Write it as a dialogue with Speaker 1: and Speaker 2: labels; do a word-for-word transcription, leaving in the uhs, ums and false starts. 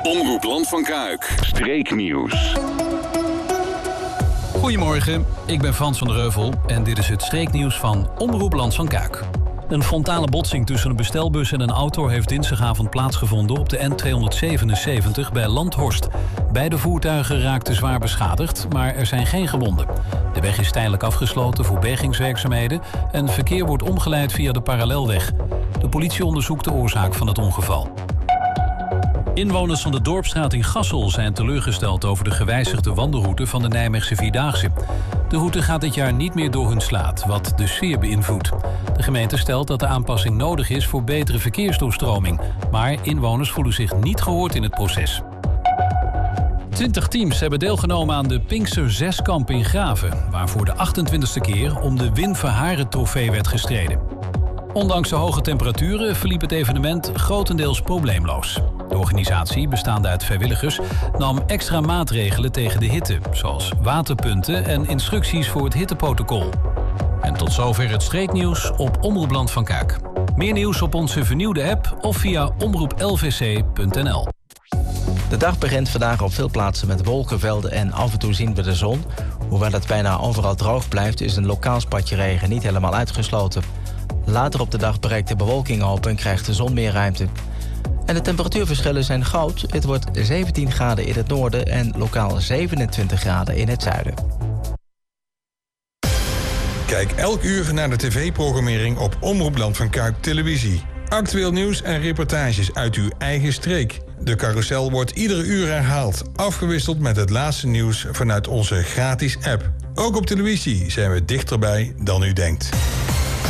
Speaker 1: Omroep Land van Kuik. Streeknieuws.
Speaker 2: Goedemorgen, ik ben Frans van der Heuvel en dit is het streeknieuws van Omroep Land van Kuik. Een frontale botsing tussen een bestelbus en een auto heeft dinsdagavond plaatsgevonden op de N tweehonderdzevenenzeventig bij Landhorst. Beide voertuigen raakten zwaar beschadigd, maar er zijn geen gewonden. De weg is tijdelijk afgesloten voor bergingswerkzaamheden en verkeer wordt omgeleid via de parallelweg. De politie onderzoekt de oorzaak van het ongeval. Inwoners van de Dorpsstraat in Gassel zijn teleurgesteld over de gewijzigde wandelroute van de Nijmeegse Vierdaagse. De route gaat dit jaar niet meer door hun slaat, wat de sfeer beïnvloedt. De gemeente stelt dat de aanpassing nodig is voor betere verkeersdoorstroming. Maar inwoners voelen zich niet gehoord in het proces. Twintig teams hebben deelgenomen aan de Pinkster Zeskamp in Graven, waar voor de achtentwintigste keer om de Wim Verharen trofee werd gestreden. Ondanks de hoge temperaturen verliep het evenement grotendeels probleemloos. De organisatie, bestaande uit vrijwilligers, nam extra maatregelen tegen de hitte, zoals waterpunten en instructies voor het hitteprotocol. En tot zover het streeknieuws op Omroep Land van Kuik. Meer nieuws op onze vernieuwde app of via omroep l v c punt n l.
Speaker 3: De dag begint vandaag op veel plaatsen met wolkenvelden en af en toe zien we de zon. Hoewel het bijna overal droog blijft, is een lokaal spatje regen niet helemaal uitgesloten. Later op de dag breekt de bewolking open en krijgt de zon meer ruimte. En de temperatuurverschillen zijn groot. Het wordt zeventien graden in het noorden en lokaal zevenentwintig graden in het zuiden.
Speaker 4: Kijk elk uur naar de tv-programmering op Omroep Land van Kuik Televisie. Actueel nieuws en reportages uit uw eigen streek. De carousel wordt iedere uur herhaald, afgewisseld met het laatste nieuws vanuit onze gratis app. Ook op televisie zijn we dichterbij dan u denkt.